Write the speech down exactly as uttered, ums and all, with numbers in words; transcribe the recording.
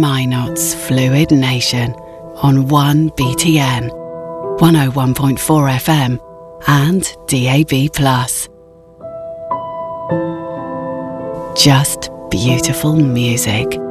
Minot's Fluid Nation on one B T N, one oh one point four F M and D A B plus. Just beautiful music.